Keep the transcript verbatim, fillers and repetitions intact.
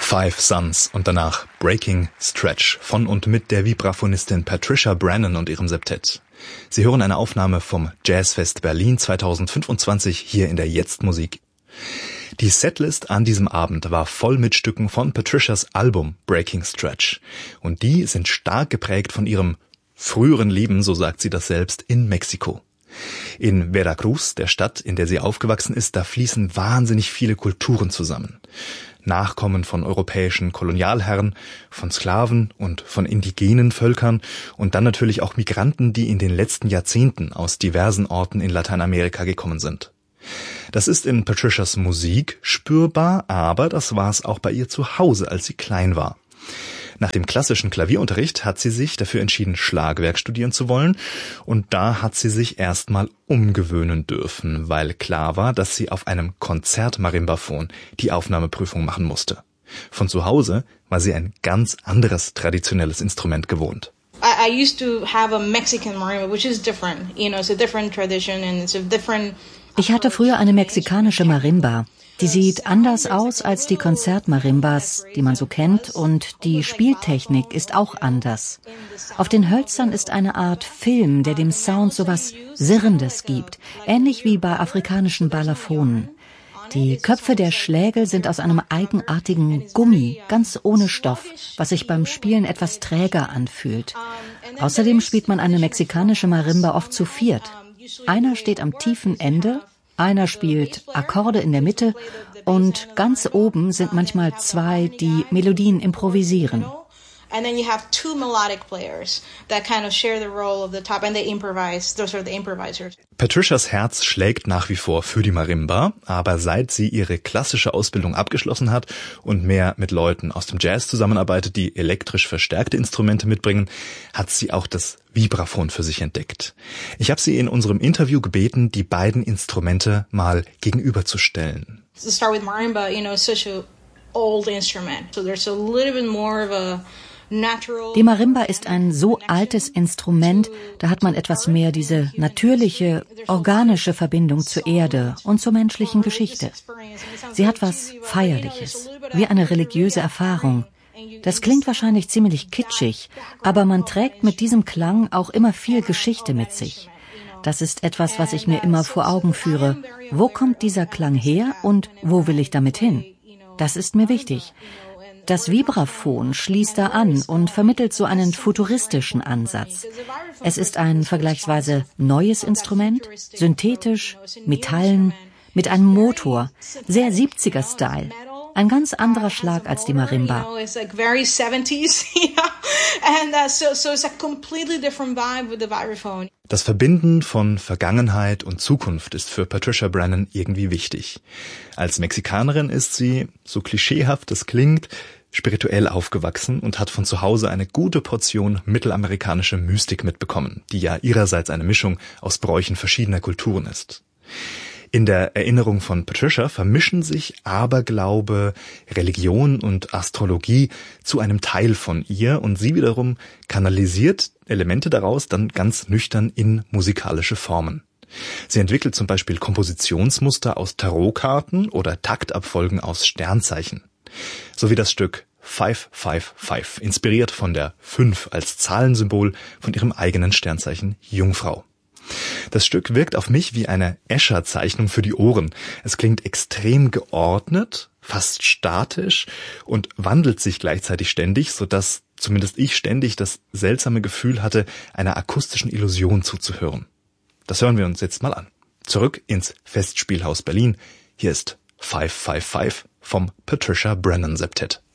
Five Sons und danach Breaking Stretch von und mit der Vibraphonistin Patricia Brennan und ihrem Septett. Sie hören eine Aufnahme vom Jazzfest Berlin zweitausendfünfundzwanzig hier in der Jetzt-Musik. Die Setlist an diesem Abend war voll mit Stücken von Patricias Album Breaking Stretch. Und die sind stark geprägt von ihrem früheren Leben, so sagt sie das selbst, in Mexiko. In Veracruz, der Stadt, in der sie aufgewachsen ist, da fließen wahnsinnig viele Kulturen zusammen. Nachkommen von europäischen Kolonialherren, von Sklaven und von indigenen Völkern und dann natürlich auch Migranten, die in den letzten Jahrzehnten aus diversen Orten in Lateinamerika gekommen sind. Das ist in Patricias Musik spürbar, aber das war es auch bei ihr zu Hause, als sie klein war. Nach dem klassischen Klavierunterricht hat sie sich dafür entschieden, Schlagwerk studieren zu wollen. Und da hat sie sich erstmal umgewöhnen dürfen, weil klar war, dass sie auf einem Konzert-Marimbaphon die Aufnahmeprüfung machen musste. Von zu Hause war sie ein ganz anderes traditionelles Instrument gewohnt. I used to have a Mexican marimba, which is different. You know, it's a different tradition and it's a different. Ich hatte früher eine mexikanische Marimba. Die sieht anders aus als die Konzertmarimbas, die man so kennt, und die Spieltechnik ist auch anders. Auf den Hölzern ist eine Art Film, der dem Sound sowas Sirrendes gibt, ähnlich wie bei afrikanischen Balaffonen. Die Köpfe der Schlägel sind aus einem eigenartigen Gummi, ganz ohne Stoff, was sich beim Spielen etwas träger anfühlt. Außerdem spielt man eine mexikanische Marimba oft zu viert. Einer steht am tiefen Ende, einer spielt Akkorde in der Mitte und ganz oben sind manchmal zwei, die Melodien improvisieren. And then you have two melodic players that kind of share the role of the top and they improvise. Those are the improvisers. Patricias Herz schlägt nach wie vor für die Marimba, aber seit sie ihre klassische Ausbildung abgeschlossen hat und mehr mit Leuten aus dem Jazz zusammenarbeitet, die elektrisch verstärkte Instrumente mitbringen, hat sie auch das Vibraphon für sich entdeckt. Ich habe sie in unserem Interview gebeten, die beiden Instrumente mal gegenüberzustellen. To start with marimba, you know, it's such a old instrument. So there's a little bit more of a Die Marimba ist ein so altes Instrument, da hat man etwas mehr diese natürliche, organische Verbindung zur Erde und zur menschlichen Geschichte. Sie hat was Feierliches, wie eine religiöse Erfahrung. Das klingt wahrscheinlich ziemlich kitschig, aber man trägt mit diesem Klang auch immer viel Geschichte mit sich. Das ist etwas, was ich mir immer vor Augen führe. Wo kommt dieser Klang her und wo will ich damit hin? Das ist mir wichtig. Das Vibraphon schließt da an und vermittelt so einen futuristischen Ansatz. Es ist ein vergleichsweise neues Instrument, synthetisch, Metallen, mit einem Motor, sehr siebziger-Style. Ein ganz anderer Schlag als die Marimba. Das Verbinden von Vergangenheit und Zukunft ist für Patricia Brennan irgendwie wichtig. Als Mexikanerin ist sie, so klischeehaft es klingt, spirituell aufgewachsen und hat von zu Hause eine gute Portion mittelamerikanische Mystik mitbekommen, die ja ihrerseits eine Mischung aus Bräuchen verschiedener Kulturen ist. In der Erinnerung von Patricia vermischen sich Aberglaube, Religion und Astrologie zu einem Teil von ihr und sie wiederum kanalisiert Elemente daraus dann ganz nüchtern in musikalische Formen. Sie entwickelt zum Beispiel Kompositionsmuster aus Tarotkarten oder Taktabfolgen aus Sternzeichen. So wie das Stück Five, Five, Five, inspiriert von der Fünf als Zahlensymbol von ihrem eigenen Sternzeichen Jungfrau. Das Stück wirkt auf mich wie eine Escher-Zeichnung für die Ohren. Es klingt extrem geordnet, fast statisch und wandelt sich gleichzeitig ständig, sodass zumindest ich ständig das seltsame Gefühl hatte, einer akustischen Illusion zuzuhören. Das hören wir uns jetzt mal an. Zurück ins Festspielhaus Berlin. Hier ist Five, Five, Five vom Patricia Brennan Septett.